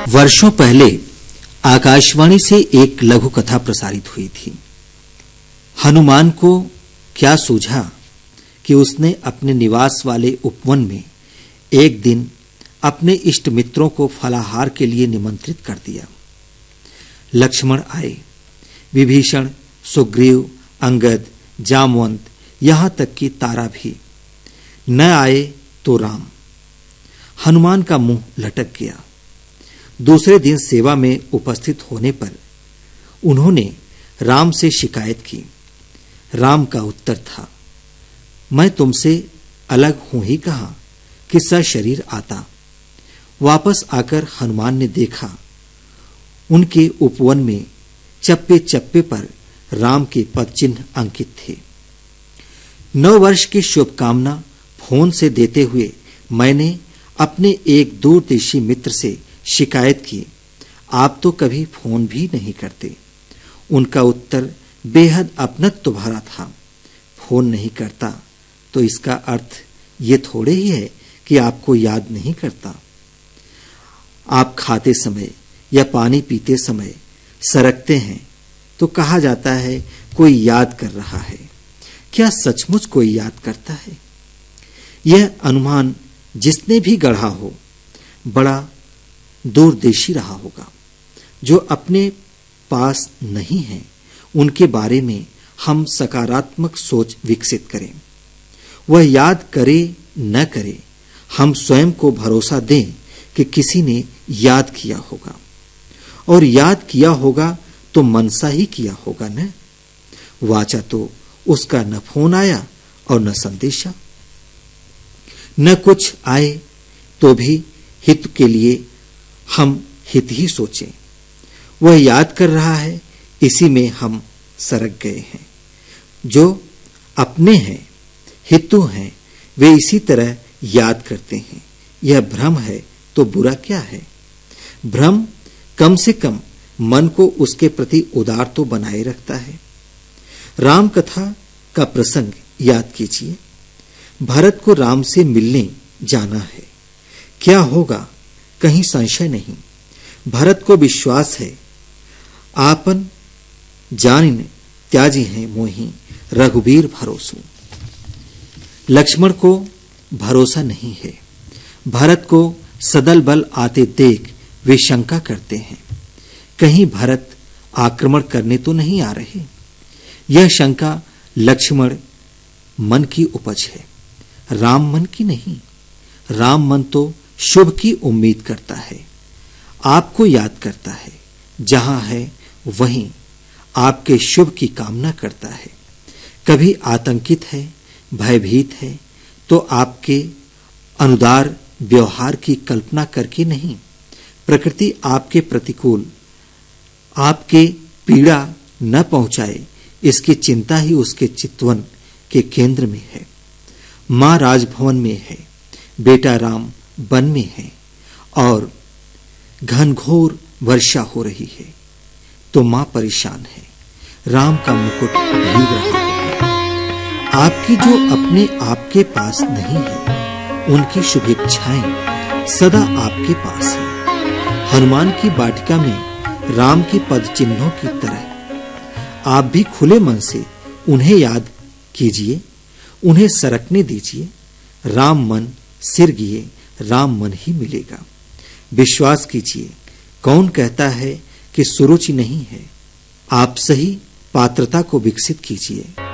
वर्षों पहले आकाशवाणी से एक लघु कथा प्रसारित हुई थी। हनुमान को क्या सूझा कि उसने अपने निवास वाले उपवन में एक दिन अपने इष्ट मित्रों को फलाहार के लिए निमंत्रित कर दिया। लक्ष्मण आए, विभीषण, सुग्रीव, अंगद, जामवंत, यहां तक कि तारा भी। न आए तो राम। हनुमान का मुंह लटक गया। दूसरे दिन सेवा में उपस्थित होने पर उन्होंने राम से शिकायत की। राम का उत्तर था, मैं तुमसे अलग हूं ही कहां कि सशरीर आता। वापस आकर हनुमान ने देखा, उनके उपवन में चप्पे चप्पे पर राम के पद चिन्ह अंकित थे। 9 वर्ष की शुभकामना फोन से देते हुए मैंने अपने एक दूरदेशी मित्र से शिकायत की, आप तो कभी फोन भी नहीं करते। उनका उत्तर बेहद अपनत्व भरा था, फोन नहीं करता तो इसका अर्थ ये थोड़े ही है कि आपको याद नहीं करता। आप खाते समय या पानी पीते समय सरकते हैं तो कहा जाता है कोई याद कर रहा है। क्या सचमुच कोई याद करता है? यह अनुमान जिसने भी गढ़ा हो बड़ा दूरदेशी रहा होगा। जो अपने पास नहीं है उनके बारे में हम सकारात्मक सोच विकसित करें। वह याद करे न करे, हम स्वयं को भरोसा दें कि किसी ने याद किया होगा, और याद किया होगा तो मनसा ही किया होगा न। वाचा तो उसका न फोन आया और न संदेशा। न कुछ आए तो भी हित के लिए हम हित ही सोचें। वह याद कर रहा है, इसी में हम सरक गए हैं। जो अपने हैं, हितु हैं, वे इसी तरह याद करते हैं। यह भ्रम है तो बुरा क्या है? भ्रम कम से कम मन को उसके प्रति उदार तो बनाए रखता है। राम कथा का प्रसंग याद कीजिए। भरत को राम से मिलने जाना है। क्या होगा? कहीं संशय नहीं। भरत को विश्वास है, आपन जानिन त्याजी हैं मोही, रघुबीर भरोसू। लक्ष्मण को भरोसा नहीं है। भरत को सदल बल आते देख वे शंका करते हैं, कहीं भरत आक्रमण करने तो नहीं आ रहे। यह शंका लक्ष्मण मन की उपज है, राम मन की नहीं। राम मन तो शुभ की उम्मीद करता है, आपको याद करता है, जहां है वहीं आपके शुभ की कामना करता है। कभी आतंकित है, भयभीत है तो आपके अनुदार व्यवहार की कल्पना करके नहीं। प्रकृति आपके प्रतिकूल, आपके पीड़ा न पहुंचाए, इसकी चिंता ही उसके चितवन के केंद्र में है। मां राजभवन में है, बेटा राम वन में है और घनघोर वर्षा हो रही है तो मां परेशान है। राम का मुकुट भीग रहा होगा। आपकी जो अपने आपके पास नहीं है, उनकी शुभ इच्छाएं सदा आपके पास है। हनुमान की वाटिका में राम के पद चिन्हों की तरह आप भी खुले मन से उन्हें याद कीजिए, उन्हें सरकने दीजिए। राम मन सिर गिए, राम मन ही मिलेगा। विश्वास कीजिए, कौन कहता है कि सुरुचि नहीं है? आप सही पात्रता को विकसित कीजिए।